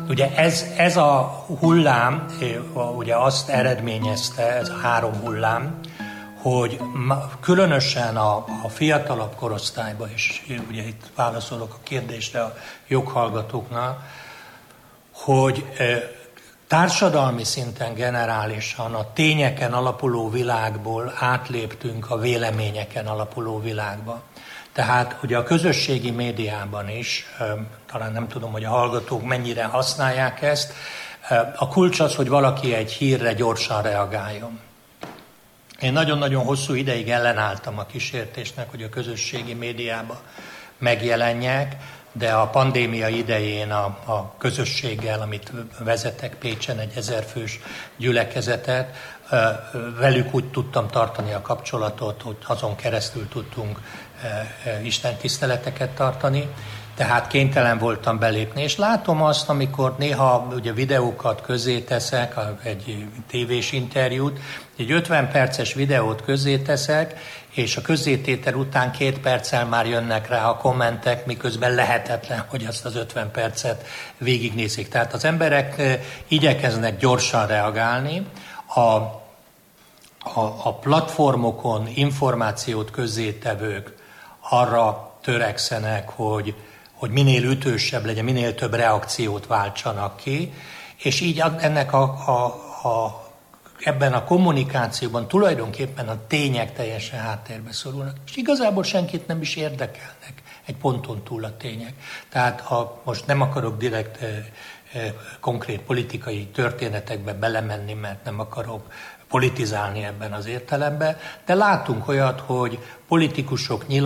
Ugye ez a hullám, ugye azt eredményezte, ez a 3 hullám, hogy különösen a fiatalabb korosztályban, és ugye itt válaszolok a kérdésre a joghallgatóknak, hogy társadalmi szinten generálisan a tényeken alapuló világból átléptünk a véleményeken alapuló világba. Tehát ugye a közösségi médiában is, talán nem tudom, hogy a hallgatók mennyire használják ezt, a kulcs az, hogy valaki egy hírre gyorsan reagáljon. Én nagyon-nagyon hosszú ideig ellenálltam a kísértésnek, hogy a közösségi médiában megjelenjek, de a pandémia idején a közösséggel, amit vezetek Pécsen, egy 1000 fős gyülekezetet, velük úgy tudtam tartani a kapcsolatot, hogy azon keresztül tudtunk istentiszteleteket tartani, tehát kénytelen voltam belépni. És látom azt, amikor néha ugye videókat közzéteszek, egy tévés interjút, egy 50 perces videót közzéteszek, és a közzététel után 2 perccel már jönnek rá a kommentek, miközben lehetetlen, hogy azt az 50 percet végignézik. Tehát az emberek igyekeznek gyorsan reagálni, a platformokon információt közzétevők arra törekszenek, hogy minél ütősebb legyen, minél több reakciót váltsanak ki, és így ennek ebben a kommunikációban tulajdonképpen a tények teljesen háttérbe szorulnak. És igazából senkit nem is érdekelnek egy ponton túl a tények. Tehát most nem akarok direkt konkrét politikai történetekbe belemenni, mert nem akarok politizálni ebben az értelemben, de látunk olyat, hogy politikusok